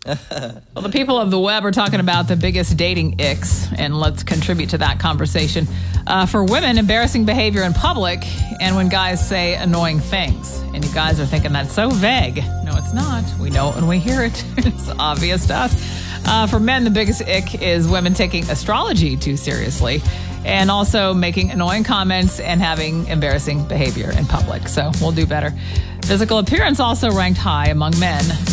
Well, the people of the web are talking about the biggest dating icks, and let's contribute to that conversation. For women, embarrassing behavior in public, and when guys say annoying things. And you guys are thinking that's so vague. No, it's not. We know it when we hear it. It's obvious to us. For men, the biggest ick is women taking astrology too seriously, and also making annoying comments and having embarrassing behavior in public. So we'll do better. Physical appearance also ranked high among men.